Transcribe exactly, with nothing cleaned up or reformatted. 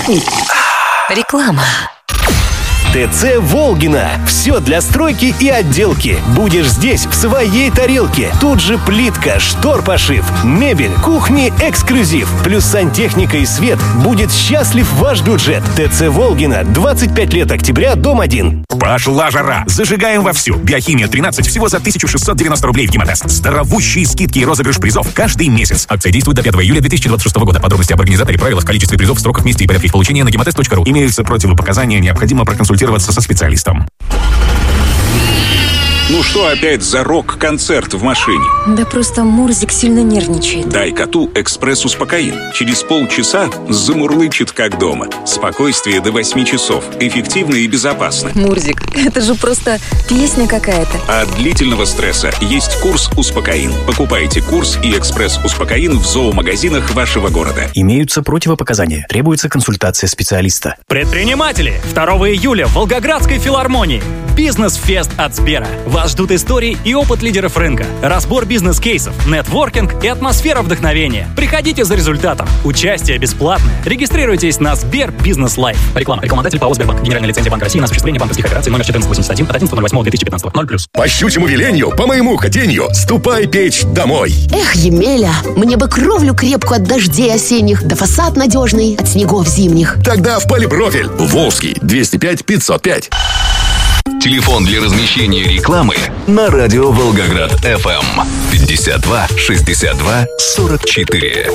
пахнет? Реклама. ТЦ «Волгина». Все для стройки и отделки. Будешь здесь в своей тарелке. Тут же плитка, штор-пошив, мебель, кухни, эксклюзив. Плюс сантехника и свет. Будет счастлив ваш бюджет. ТЦ «Волгина». двадцать пять лет, октября, дом один. Пошла жара. Зажигаем вовсю. Биохимия тринадцать всего за тысячу шестьсот девяносто рублей в Гемотест. Здоровущие скидки и розыгрыш призов каждый месяц. Акция действует до пятого июля две тысячи двадцать шестого года. Подробности об организаторе, правила, в количестве призов, в сроках, месте и порядке их получения на гемотест точка ру. Имеются противопоказания, необходимо проконсультироваться со специалистом. Ну что опять за рок-концерт в машине? Да просто Мурзик сильно нервничает. Дай коту экспресс-успокоин. Через полчаса замурлычет как дома. Спокойствие до восьми часов. Эффективно и безопасно. Мурзик, это же просто песня какая-то. От длительного стресса есть курс «Успокоин». Покупайте курс и экспресс-успокоин в зоомагазинах вашего города. Имеются противопоказания. Требуется консультация специалиста. Предприниматели! второго июля в Волгоградской филармонии. Бизнес-фест от Сбера. Вас ждут истории и опыт лидеров рынка, разбор бизнес-кейсов, нетворкинг и атмосфера вдохновения. Приходите за результатом. Участие бесплатное. Регистрируйтесь на Сбер Бизнес Лайф. Реклама. Рекламодатель ПАО «Сбербанк». Генеральная лицензия Банка России на осуществление банковских операций номер четырнадцать восемьдесят один от одиннадцатого ноль восьмого две тысячи пятнадцатого. ноль плюс. По щучьему велению, по моему хотению, ступай печь домой. Эх, Емеля, мне бы кровлю крепкую от дождей осенних, да фасад надежный от снегов зимних. Тогда в Полипрофиль. Волжский, двести пять пятьсот пять. Телефон для размещения рекламы на радио Волгоград эф эм пятьдесят два шестьдесят два сорок четыре.